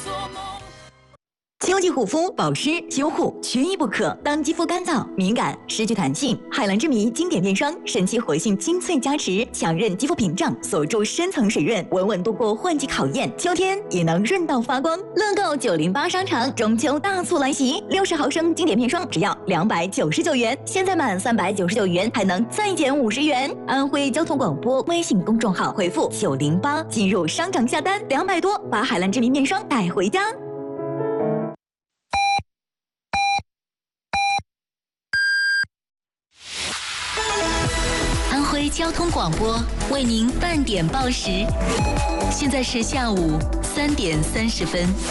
秋季护肤保湿修护缺一不可。当肌肤干燥、敏感、失去弹性，海蓝之谜经典面霜神奇活性精粹加持，强韧肌肤屏障，锁住深层水润，稳稳度过换季考验。秋天也能润到发光。乐购908商场中秋大促来袭，60毫升经典面霜只要299元，现在满399元还能再减50元。安徽交通广播微信公众号回复908进入商场下单，200多把海蓝之谜面霜带回家。 安徽交通广播为您半点报时，现在是下午3点30分。